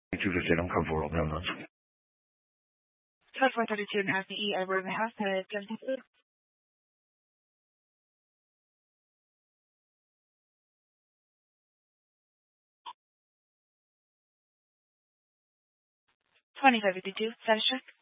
22:15, I'm coming for all them. 12:32 in Avenue E, over in the house, 2552, status check.